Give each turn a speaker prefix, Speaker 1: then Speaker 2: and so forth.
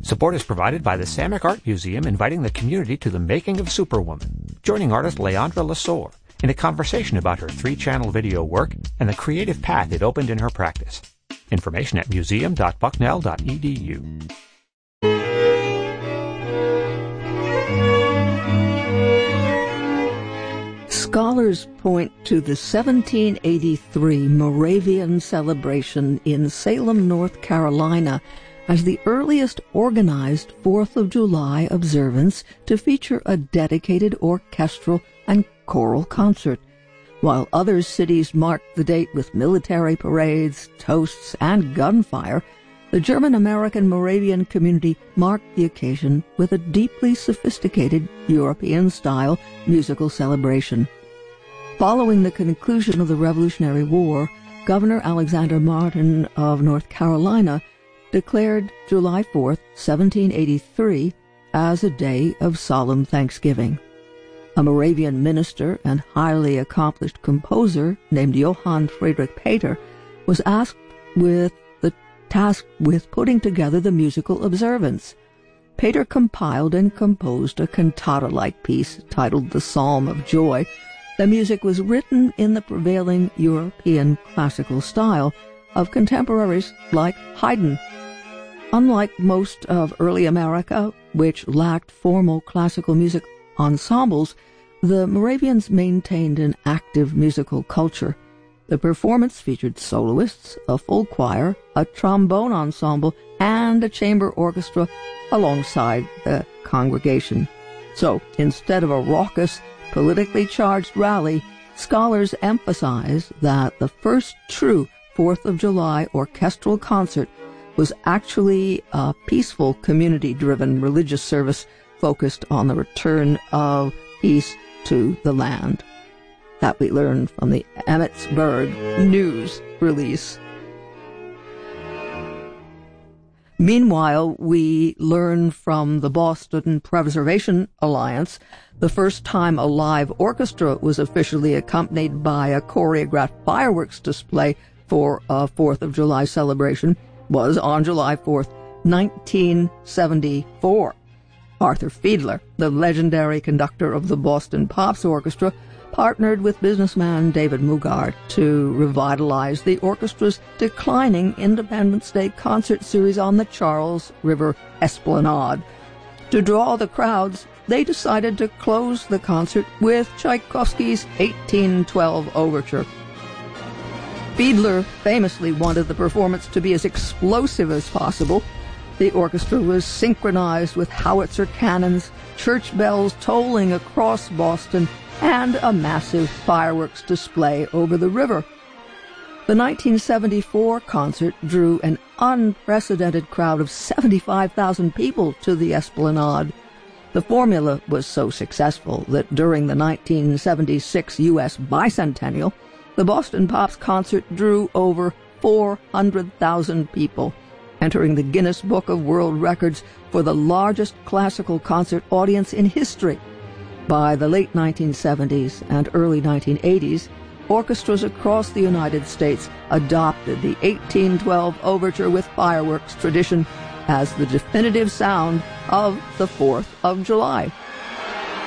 Speaker 1: Support is provided by the Samick Art Museum, inviting the community to the making of Superwoman, joining artist Leandra Lesor in a conversation about her 3-channel video work and the creative path it opened in her practice. Information at museum.bucknell.edu.
Speaker 2: Scholars point to the 1783 Moravian celebration in Salem, North Carolina, as the earliest organized 4th of July observance to feature a dedicated orchestral and choral concert, while other cities marked the date with military parades, toasts, and gunfire. The German-American Moravian community marked the occasion with a deeply sophisticated European-style musical celebration. Following the conclusion of the Revolutionary War, Governor Alexander Martin of North Carolina declared July 4th, 1783, as a day of solemn thanksgiving. A Moravian minister and highly accomplished composer named Johann Friedrich Peter was tasked with putting together the musical observance. Peter compiled and composed a cantata-like piece titled The Psalm of Joy. The music was written in the prevailing European classical style of contemporaries like Haydn. Unlike most of early America, which lacked formal classical music ensembles, the Moravians maintained an active musical culture. The performance featured soloists, a full choir, a trombone ensemble, and a chamber orchestra alongside the congregation. So, instead of a raucous, politically charged rally, scholars emphasize that the first true 4th of July orchestral concert was actually a peaceful, community-driven religious service focused on the return of peace to the land. That we learned from the Emmitsburg News release. Meanwhile, we learn from the Boston Preservation Alliance the first time a live orchestra was officially accompanied by a choreographed fireworks display for a 4th of July celebration was on July 4th, 1974. Arthur Fiedler, the legendary conductor of the Boston Pops Orchestra, partnered with businessman David Mugard to revitalize the orchestra's declining Independence Day concert series on the Charles River Esplanade. To draw the crowds, they decided to close the concert with Tchaikovsky's 1812 Overture. Fiedler famously wanted the performance to be as explosive as possible. The orchestra was synchronized with howitzer cannons, church bells tolling across Boston, and a massive fireworks display over the river. The 1974 concert drew an unprecedented crowd of 75,000 people to the Esplanade. The formula was so successful that during the 1976 U.S. bicentennial, the Boston Pops concert drew over 400,000 people, entering the Guinness Book of World Records for the largest classical concert audience in history. By the late 1970s and early 1980s, orchestras across the United States adopted the 1812 Overture with fireworks tradition as the definitive sound of the 4th of July.